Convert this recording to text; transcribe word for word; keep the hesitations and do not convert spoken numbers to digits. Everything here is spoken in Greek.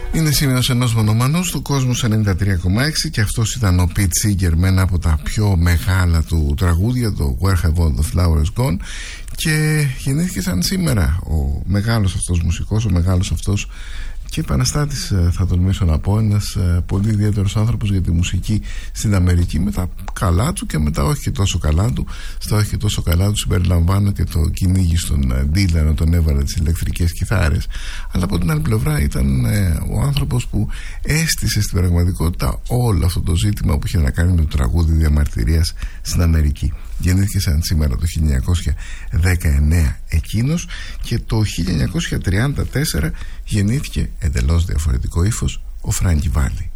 Είναι σημείωση ενός μονομανούς του κόσμου ενενήντα τρία κόμμα έξι και αυτός ήταν ο Pete Seeger με ένα από τα πιο μεγάλα του τραγούδια, το Where Have All The Flowers Gone, και γεννήθηκε σαν σήμερα ο μεγάλος αυτός μουσικός, ο μεγάλος αυτός και επαναστάτης, θα τολμήσω να πω, ένας πολύ ιδιαίτερος άνθρωπος για τη μουσική στην Αμερική, με τα καλά του και με τα όχι και τόσο καλά του. Στα όχι και τόσο καλά του συμπεριλαμβάνω και το κυνήγι στον Dylan όταν έβαλε τις ηλεκτρικές κιθάρες, αλλά από την άλλη πλευρά ήταν ο άνθρωπος που έστησε στην πραγματικότητα όλο αυτό το ζήτημα που είχε να κάνει με το τραγούδι διαμαρτυρίας στην Αμερική. Γεννήθηκε σαν σήμερα το χίλια εννιακόσια δεκαεννέα εκείνος, και το χίλια εννιακόσια τριάντα τέσσερα γεννήθηκε, εντελώς διαφορετικό ύφος, ο Φράνκι Βάλι.